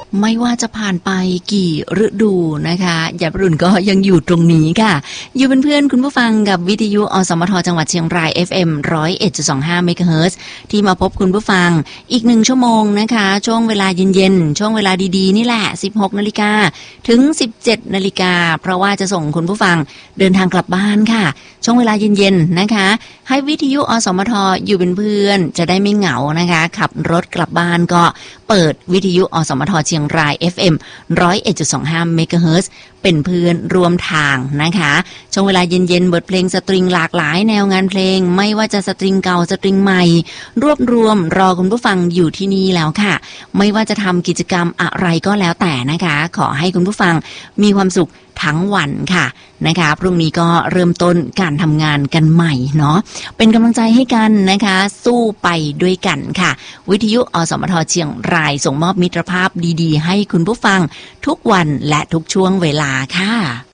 ไม่ว่าจะผ่านไปกี่ฤดูนะคะยามรุ่นก็ยังอยู่ตรงนี้ค่ะอยู่เป็นเพื่อนคุณผู้ฟังกับวิทยุอสมทจังหวัดเชียงราย FM 101.25 เมกะเฮิรตซ์ที่มาพบคุณผู้ฟังอีก1ชั่วโมงนะคะช่วงเวลาเย็นๆช่วงเวลาดีๆนี่แหละ 16 นาฬิกาถึง 17 นาฬิกาเพราะว่าจะส่งคุณผู้ฟังเดินทางกลับบ้านค่ะช่วงเวลาเย็นๆนะคะให้วิทยุอสมทอยู่เป็นเพื่อนจะได้ไม่เหงานะคะขับรถกลับบ้านก็เปิดวิทยุอสมทเชียงราย FM 101.25 เมกะเฮิรตซ์เป็นเพื่อนร่วมทางนะคะช่วงเวลาเย็นๆบทเพลงสตริงหลากหลายแนวงานเพลงไม่ว่าจะสตริงเก่าสตริงใหม่รวบรวมรอคุณผู้ฟังอยู่ที่นี่แล้วค่ะไม่ว่าจะทำกิจกรรมอะไรก็แล้วแต่นะคะขอให้คุณผู้ฟังมีความสุขทั้งวันค่ะนะคะพรุ่งนี้ก็เริ่มต้นการทำงานกันใหม่เนาะเป็นกำลังใจให้กันนะคะสู้ไปด้วยกันค่ะวิทยุอสมทเชียงรายส่งมอบมิตรภาพดีๆให้คุณผู้ฟังทุกวันและทุกช่วงเวลาค่ะ